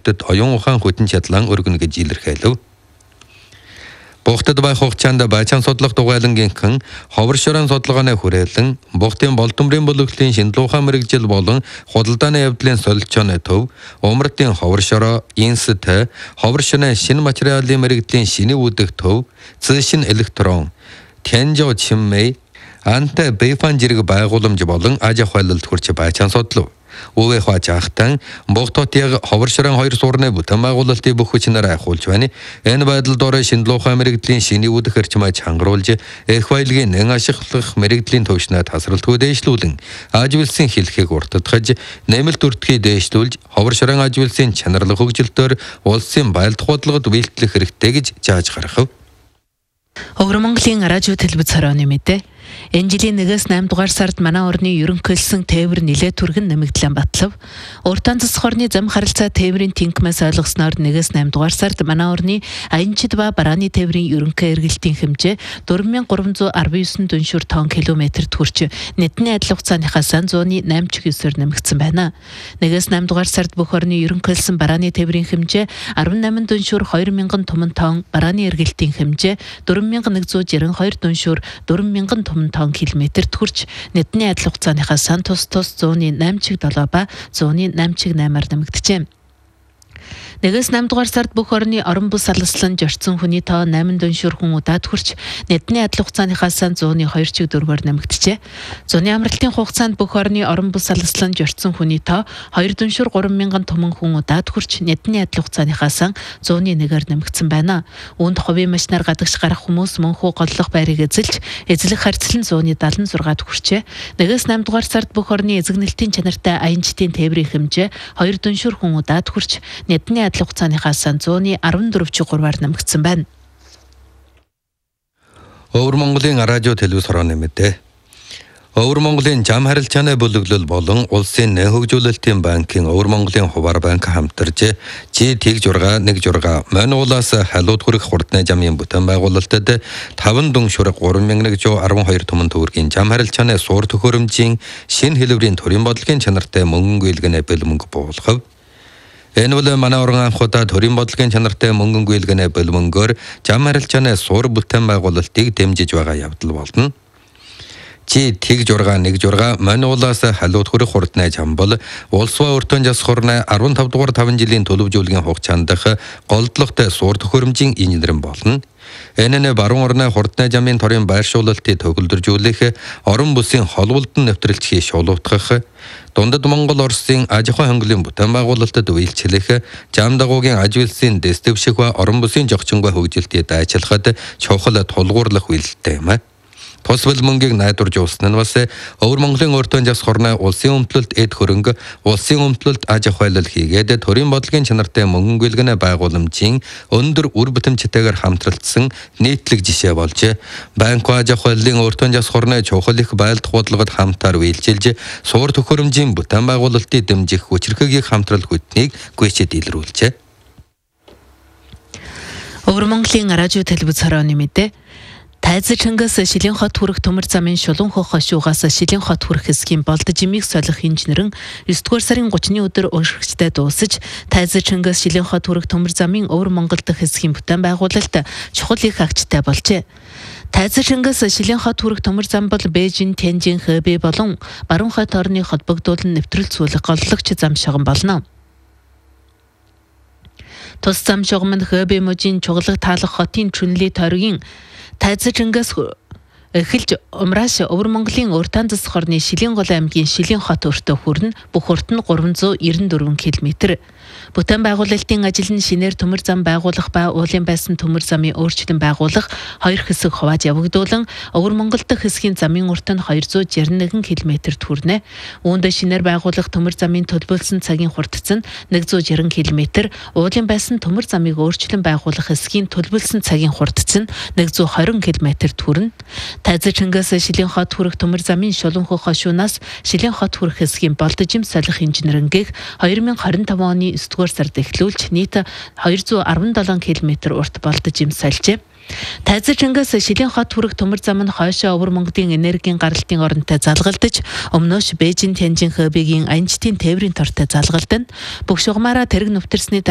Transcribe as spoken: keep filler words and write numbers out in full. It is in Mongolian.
төлөвлөлтөд оюун ухаан хүчин чадлан өргөнө гэж илэрхийлв. Бухтад байх хугацаанд байцаан судлах дугайлангийнхан ховор шорон судалгааны хүрээлэн бухтын болдомрын бүлэглэлийн шинжилгээ ухаан мэргэжил болон худалдааны явдлын солилцооны төв, умратын ховор шороо, инсэт, ховор шорын шинэ материалын мэргэжлийн шинэ үүдэх төв, цэшин электрон, тянжоо чиммэй, анта бэйфан зэрэг байгууламж болон аж ахуйлалд хүрч байцаан судлав. Увэ хачаахтан бохтотыг ховор шорон хоёр суурны бүтэн байгуулалтын бүх хүчнээр айхуулж байна. Энэ байдал доор шинжилгээ ухаан мэргэжлийн шинэ үүдэх эрчмээ чангаруулж, эх баялагын нэн ашиглах мэргэжлийн төвшнөө тасралтгүй дээшлүүлэн, аж үйлсийн хэлхийг уртдахж, нэмэлт өртгийг дээшлүүлж, ховор шорон аж үйлсийн чанарлах хөгжилтөөр улсын байлдах бодлогод үйлчлэх хэрэгтэй гэж зааж гаргав. Өвөр Монголын радио телевиз хорооны мэдээ. Энэ жилийн нэгээс найм дугаар сард манай орны ерөнхийлсөн тээвэр нэлээд түргэн нэмэгдлэн батлав. Уртан засах орны зам харилцаа тээврийн тэнхмээс ойлгосноор нэгээс найм дугаар сард манай орны аянчид ба барааны тээврийн ерөнхий эргэлтийн хэмжээ дөрвөн мянга гурван зуун арван девять дүншүр тонн километрт хүрч нийтний адил хугацааныхаа сан зууны найман чиглэлээр нэмэгдсэн байна. Нэгээс найм дугаар сард бүх орны ерөнхийлсөн барааны тээврийн хэмжээ арван восемь дүншүр хоёр мянган туман тонн, барааны эргэлтийн хэмжээ дөрвөн мянга нэгдүгээр жирэн хоёр дүншүр дөрвөн мянган туман тонн километрт хүрч нийтний адил хугацааныхаа сан тус тус зууны найман чиг долоо ба зууны найман чиг наймаар нэмэгдэжээ. Нэгээс найм дугаар сард бүх орны орон бус салслан жорцсон хүний тоо найман дүншүр хүн удаад хүрч нийтний адил хугацааныхаа сан зууны хоёр чиг дөрвөөр нэмэгдэжээ. Зуны амралтын хугацаанд бүх орны орон бус салслан жорцсон хүний тоо хоёр дүншүр гурван мянган туман хүн удаад хүрч нийтний адил хугацааныхаа сан зууны нэгээр нэмэгдсэн байна. Үүнд хувийн машинаар гадагш гарах хүмүүс мөнхөө голлох байрыг эзэлж, эзлэх харьцал нь зууны дадлан зургаад хүрчээ. Нэгээс найм дугаар сард бүх орны эзэгнэлтийн чанартай аянчдын тээврийн хэмжээ хоёр дүншүр хүн удаад хүрч нийтний адил хугацааныхаа сан зууны арван дөрвөн чиг гурваар нэмэгдсэн байна. Өвөр Монголын радио телевиз хорооны мэдээ. Өвөр Монголын зам харилцааны бүлэглэл болон улсын нэн хөгжүүлэлтийн банкын Өвөр Монголын хуваар банк хамтарч жи тэг журга нэг журга Монголоос халууд хүрэх хурдны замын бүтэн байгуулалтад таван дүншүр гурван мянга нэгдүгээр арван хоёр туман төгрөгийн зам харилцааны суур төхөөрөмжийн шинэ хэлбэрийн төрийн бодлогын чанартай мөнгөн гүйлгэний бэлмэнг буулгав. Энэ бол манай орон анхудаа төрийн бодлогын чанартай мөнгөн гүйлгэний бэлмөнгөөр зам харилцааны суур бүтэн байгуулалтыг дэмжиж байгаа явдал болно. Жи тэг журга нэг журга Монголоос халууд хүрэх хурдны зам бол улс ба өртөн засах орны арван тав дугаар таван жилийн төлөвжүүлгийн хугацаанд голдлоготой суур төхөөрөмжийн инженерэн болно. Энэ нь баруун орны хурдны замын торын байршуулалтыг төгөлдржүүлэх, орон бүсийн холболтон нэвтрэлцгийг шуулуулах, дундад Монгол Оросын аж ахуйн хөнгөлийн бүтэн байгуулалтад үйлчлэх, зам дагуугийн аж үйлсийн дэстөвших ба орон бүсийн жогчингүй хөгжилтийг дайчилахад чухал тулгуурлах үйлдэлтэй юм. Тус бэлмөнгийг найдварж уусан нь бас Өвөр Монголын өртөн засах орны улсын өмтлөлт эд хөрөнгө, улсын өмтлөлт аж ахуйлал хийгээд төрийн бодлогын чанартай мөнгөн гүйлгэний байгууламжийн өндөр үр бүтэмжтэйгээр хамтралдсан нийтлэг жишээ болж, банк аж ахуйллын өртөн засах орны чухал их байлдах бодлогод хамтаар үйлчилж, суур төхөөрөмжийн бүтэн байгуулалтыг дэмжих хүчирхэг хамтрал хүтнийг гүйцэд илрүүлжээ. Өвөр Монголын радио телевиз хорооны мэдээ. Тайзы Чингис Шилэн хот хүрэх төмөр замын шулуун хөх хошуугаас Шилэн хот хүрэх хэсгийн болд жимийг солих инженерэн есдүгээр сарын гуравны өдөр уршигчтай дуусаж, Тайзы Чингис Шилэн хот хүрэх төмөр замын Өвөр Монгол дахь хэсгийн бүтэн байгуулалт чухал их агчтай болжээ. Тайзы Чингис Шилэн хот хүрэх төмөр зам бол Бээжин, Тянжин, Хэбэй болон баруун хот орны холбогдуулан нэвтрүүлцүүлэх голлогч зам шугам болно. Тус зам шугам нь Хэбэй мужийн чуглаг таалах хотын Чүнли тойргийн Тайзы Чингис эхэлж умрааш Өвөр Монголын уртан засах орны Шилэн гол аймгийн Шилэн хот өртөө хүрнэ. Бүх урт нь гурван зуун девяносто дөрвөн километр. Бүтэн байгуулалтын ажил нь шинээр төмөр зам байгуулах ба уулын байсан төмөр замын өөрчлөлт байгуулах хоёр хэсэг хувааж явагдуулан Өвөр Монгол дахь хэсгийн замын урт нь хоёр зуун жирэмсэн нэгэн километр хүрнэ. Үүнд шинээр байгуулах төмөр замын төлбөлсөн цагийн хурдц нь нэг зуун жирэмсэн километр, уулын байсан төмөр замыг өөрчлөлт байгуулах хэсгийн төлбөлсөн цагийн хурдц нь нэг зуун двадцать километр хүрнэ. Тайзы Чингис Шилэн хот хүрэх төмөр замын шулуун хөх хошуунаас Шилэн хот хүрэх хэсгийн болдожим солих инженерингийг хоёр мянга хорин таван оны есдүгээр сард эхлүүлж нийт хоёр зуун арван долоон километр урт болдожим сольжээ. Тайзы Чингис Шилэн хот хүрэх төмөр зам нь хойшоо Өвөр Монголын энергийн гаралтын оронтой залгалдаж, өмнөөш Бээжин, Тянжин, Хэбэгийн аянчдын тээврийн тортой залгалдан бүх шугамаараа тэрэг нүвтэрсний